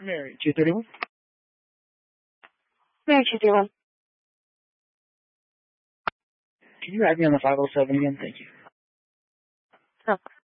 Mary, 231. Mary 231. Can you write me on the 507 again? Thank you. Oh.